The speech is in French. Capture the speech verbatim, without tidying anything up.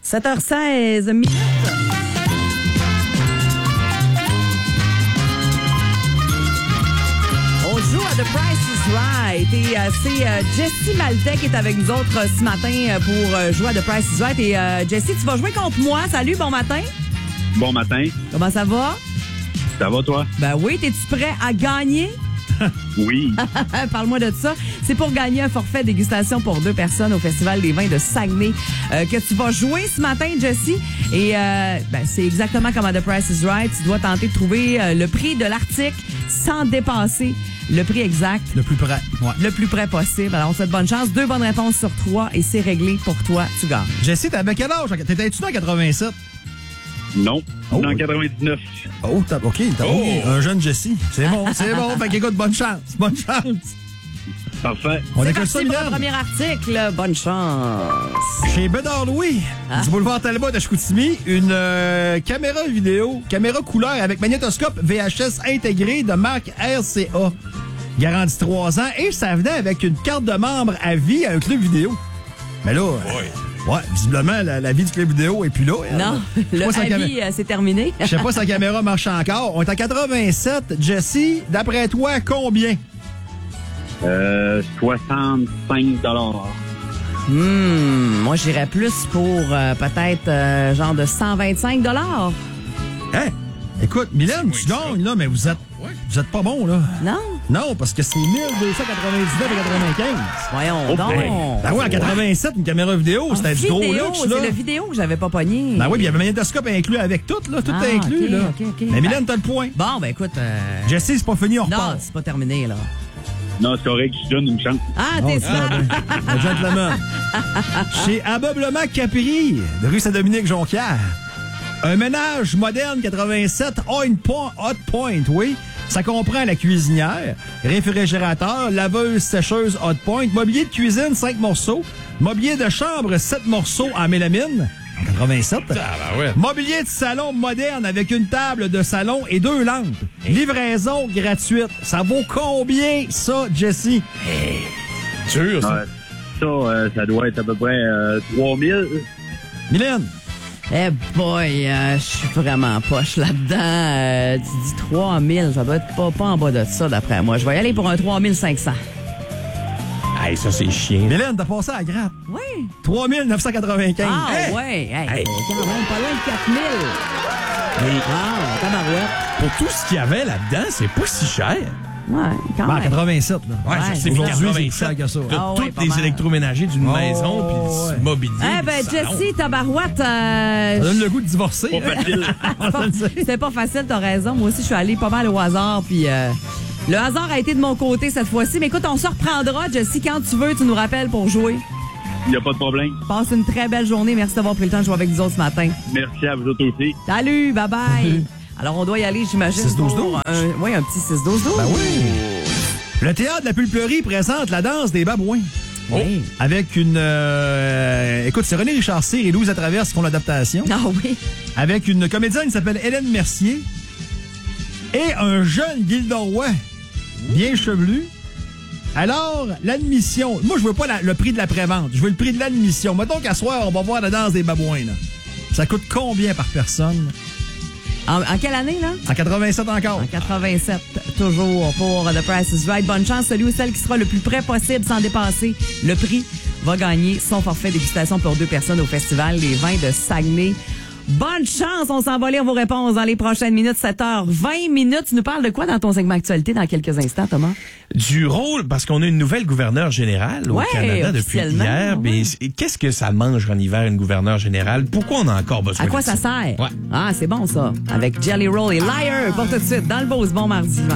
sept heures seize minutes. On joue à The Price is Right. Et euh, c'est euh, Jessie Maltais qui est avec nous autres euh, ce matin euh, pour euh, jouer à The Price is Right. Et euh, Jessie, tu vas jouer contre moi. Salut, bon matin. Bon matin. Comment ça va? Ça va, toi? Ben oui, t'es-tu prêt à gagner? Oui. Parle-moi de ça. C'est pour gagner un forfait dégustation pour deux personnes au Festival des vins de Saguenay euh, que tu vas jouer ce matin, Jessie. Et euh, ben, c'est exactement comme à The Price is Right. Tu dois tenter de trouver euh, le prix de l'article sans dépasser le prix exact. Le plus près. Ouais. Le plus près possible. Alors, on te souhaite bonne chance. Deux bonnes réponses sur trois et c'est réglé pour toi. Tu gagnes. Jessie, t'avais quel âge? T'étais-tu dans quatre-vingt-sept? Non. Oh, dans oui. quatre-vingt-dix-neuf. Oh, t'as, OK. T'as Oh. oui, un jeune Jessie. C'est bon, c'est bon. Fait qu'écoute, bonne chance. Bonne chance. Parfait. On C'est écoute parti ça, pour le Mylène. premier article. Bonne chance. Chez Bédard Louis, Ah. du boulevard Talbot de Chicoutimi, une euh, caméra vidéo, caméra couleur avec magnétoscope V H S intégré de marque R C A. Garantie trois ans et ça venait avec une carte de membre à vie à un club vidéo. Mais là, euh, ouais, visiblement, la, la vie du club vidéo est plus là. elle. Non, Je sais le pas si la avis, camé- euh, c'est terminé. Je sais pas si la caméra marche encore. On est à quatre-vingt-sept. Jessie, d'après toi, combien? Euh, soixante-cinq dollars. Hmm, moi, j'irais plus pour euh, peut-être euh, genre de cent vingt-cinq dollars. Hein? Écoute, Mylène, tu gagnes, là, mais vous êtes, vous êtes pas bon, là. Non? Non, parce que c'est mille deux cent quatre-vingt-dix-neuf et quatre-vingt-quinze. Voyons Oh, donc. ben. Ben oui, en quatre-vingt-sept, une caméra vidéo, En c'était du gros vidéo, luxe, là. c'est le vidéo que j'avais pas pogné. Ben oui, puis il y avait un magnétoscope inclus avec tout, là. Tout Ah, est inclus, ok, là. ok, ok. Mais Mylène, t'as le point. Bon, ben écoute... euh, Jessie, c'est pas fini, on Non, repart. c'est pas terminé, là. Non, c'est correct, je donne une chance. Ah, Oh, t'es c'est smart. bien. Le gentleman. Chez Ameublement Capri, de rue Saint-Dominique-Jonquière. Un ménage moderne quatre-vingt-sept Hot Point, Hot Point, oui. Ça comprend la cuisinière, réfrigérateur, laveuse, sécheuse Hot Point, mobilier de cuisine cinq morceaux, mobilier de chambre sept morceaux en mélamine. En quatre-vingt-sept. Ah, ben ouais. Mobilier de salon moderne avec une table de salon et deux lampes. Livraison gratuite. Ça vaut combien, ça, Jessie? Sûr, ça. Ouais. Ça, euh, ça doit être à peu près euh, trois mille. Mylène? Eh boy, euh, je suis vraiment poche là-dedans. Euh, tu dis trois mille, ça doit être pas, pas en bas de ça, d'après moi. Je vais y aller pour un trois mille cinq cents. Hey, ça, c'est chiant. Mylène, t'as passé à la gratte. Oui. trois mille neuf cent quatre-vingt-quinze. Ah, Hey! ouais. Hey, Hey. c'est quand même pas loin de quatre mille. Mais Ah, tabarouette. pour tout ce qu'il y avait là-dedans, c'est pas si cher. Ouais, quand Ben, en même. quatre-vingt-sept, là. Ouais, Ouais, ça, c'est c'est Aujourd'hui, c'est plus quatre-vingt-sept. cher que ça. T'as Ah ouais, tous pas les mal. électroménagers d'une Oh, maison, puis ouais. du mobilier. Eh puis ben, du salon. Jessie, tabarouette, euh, Ça donne le goût de divorcer. Pas facile. C'était pas facile, t'as raison. Moi aussi, je suis allée pas mal au hasard, puis euh, le hasard a été de mon côté cette fois-ci. Mais écoute, on se reprendra, Jessie, quand tu veux, tu nous rappelles pour jouer. Il n'y a pas de problème. Passe une très belle journée. Merci d'avoir pris le temps de jouer avec nous autres ce matin. Merci à vous autres aussi. Salut, bye-bye. Alors, on doit y aller, j'imagine. six douze douze. pour un, oui, un petit six douze douze. Ben oui. Le théâtre de la Pulperie présente la danse des babouins. Oui. Avec une... euh, écoute, c'est René Richard Cyr et Louise Latraverse qui font l'adaptation. Ah oui. Avec une comédienne qui s'appelle Hélène Mercier et un jeune Gildon Roy, bien chevelu. Alors, l'admission... Moi, je veux pas la- le prix de la prévente. Je veux le prix de l'admission. Mettons qu'à soir, on va voir la danse des babouins. Là. Ça coûte combien par personne? En, en quelle année, là? En quatre-vingt-sept encore. En quatre-vingt-sept, toujours pour The Price is Right. Bonne chance, celui ou celle qui sera le plus près possible sans dépasser le prix va gagner son forfait dégustation pour deux personnes au Festival des vins de Saguenay. Bonne chance, on s'en va lire vos réponses dans les prochaines minutes, sept heures vingt minutes. Tu nous parles de quoi dans ton segment actualité dans quelques instants, Thomas? Du rôle, parce qu'on a une nouvelle gouverneure générale au Ouais, Canada depuis officiellement, hier. ouais. Mais c'est- qu'est-ce que ça mange en hiver, une gouverneure générale? Pourquoi on a encore besoin À de quoi ça sert? Ouais. Ah, c'est bon ça. Avec Jelly Roll et Liar pour tout de suite dans le Beauce. Bon mardi.